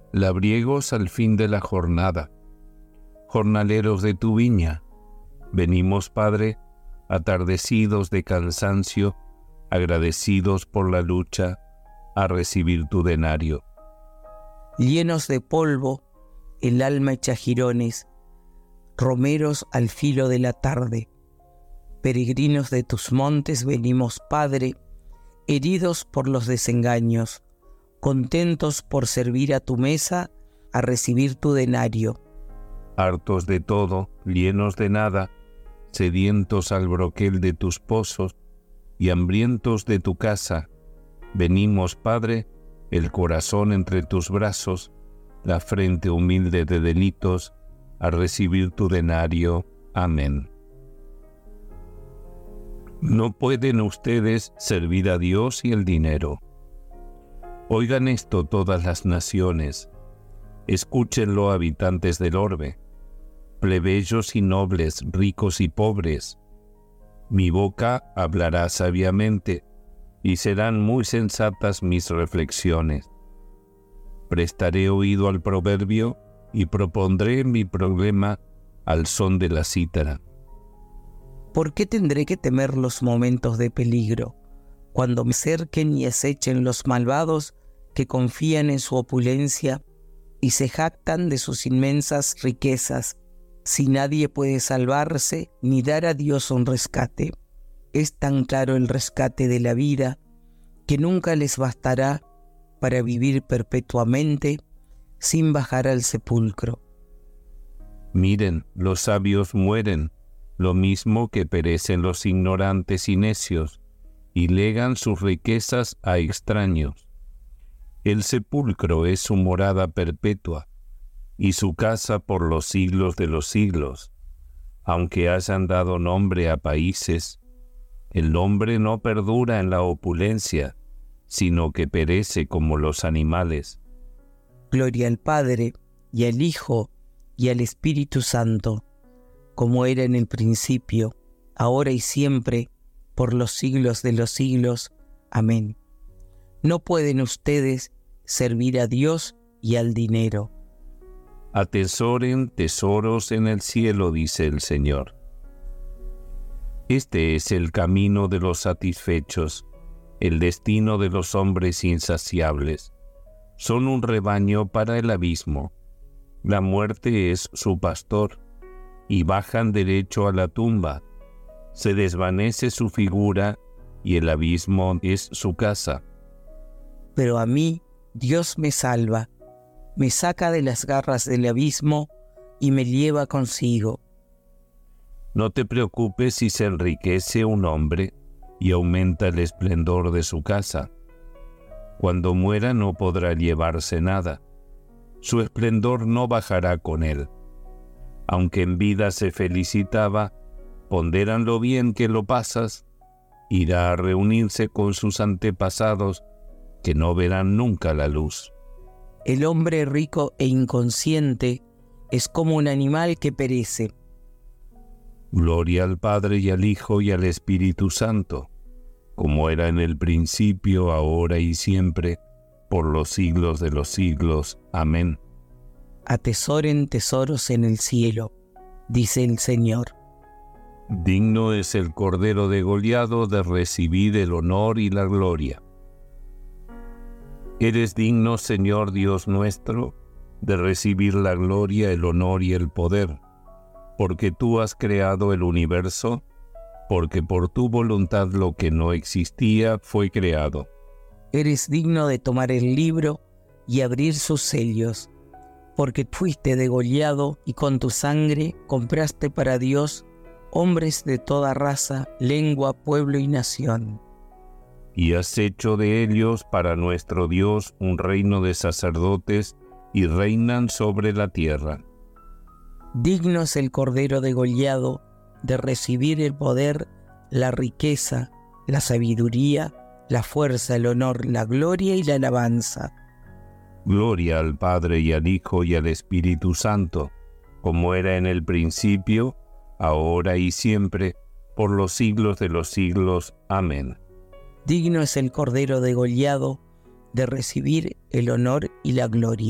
labriegos al fin de la jornada, jornaleros de tu viña, venimos, Padre, atardecidos de cansancio, agradecidos por la lucha, a recibir tu denario. Llenos de polvo, el alma hecha jirones, romeros al filo de la tarde, peregrinos de tus montes venimos, Padre, heridos por los desengaños, contentos por servir a tu mesa, a recibir tu denario. Hartos de todo, llenos de nada, sedientos al broquel de tus pozos y hambrientos de tu casa, venimos, Padre, el corazón entre tus brazos, la frente humilde de delitos, a recibir tu denario. Amén. No pueden ustedes servir a Dios y el dinero. Oigan esto todas las naciones, escúchenlo habitantes del orbe, plebeyos y nobles, ricos y pobres. Mi boca hablará sabiamente, y serán muy sensatas mis reflexiones. Prestaré oído al proverbio, y propondré mi problema al son de la cítara. ¿Por qué tendré que temer los momentos de peligro, cuando me cerquen y acechen los malvados que confían en su opulencia y se jactan de sus inmensas riquezas, si nadie puede salvarse ni dar a Dios un rescate? Es tan claro el rescate de la vida que nunca les bastará para vivir perpetuamente sin bajar al sepulcro. Miren, los sabios mueren, lo mismo que perecen los ignorantes y necios, y legan sus riquezas a extraños. El sepulcro es su morada perpetua, y su casa por los siglos de los siglos. Aunque hayan dado nombre a países, el nombre no perdura en la opulencia, sino que perece como los animales. Gloria al Padre, y al Hijo, y al Espíritu Santo, como era en el principio, ahora y siempre, por los siglos de los siglos. Amén. No pueden ustedes servir a Dios y al dinero. Atesoren tesoros en el cielo, dice el Señor. Este es el camino de los satisfechos, el destino de los hombres insaciables. Son un rebaño para el abismo. La muerte es su pastor, y bajan derecho a la tumba. Se desvanece su figura, y el abismo es su casa. Pero a mí Dios me salva, me saca de las garras del abismo y me lleva consigo. No te preocupes si se enriquece un hombre y aumenta el esplendor de su casa. Cuando muera no podrá llevarse nada. Su esplendor no bajará con él. Aunque en vida se felicitaba, ponderan lo bien que lo pasas, irá a reunirse con sus antepasados que no verán nunca la luz. El hombre rico e inconsciente es como un animal que perece. Gloria al Padre y al Hijo y al Espíritu Santo, como era en el principio, ahora y siempre, por los siglos de los siglos. Amén. Atesoren tesoros en el cielo, dice el Señor. Digno es el Cordero degollado de recibir el honor y la gloria. Eres digno, Señor Dios nuestro, de recibir la gloria, el honor y el poder, porque tú has creado el universo, porque por tu voluntad lo que no existía fue creado. Eres digno de tomar el libro y abrir sus sellos, porque fuiste degollado y con tu sangre compraste para Dios hombres de toda raza, lengua, pueblo y nación. Y has hecho de ellos para nuestro Dios un reino de sacerdotes y reinan sobre la tierra. Digno es el Cordero degollado de recibir el poder, la riqueza, la sabiduría, la fuerza, el honor, la gloria y la alabanza. Gloria al Padre y al Hijo y al Espíritu Santo, como era en el principio, ahora y siempre, por los siglos de los siglos. Amén. Digno es el Cordero degollado de recibir el honor y la gloria.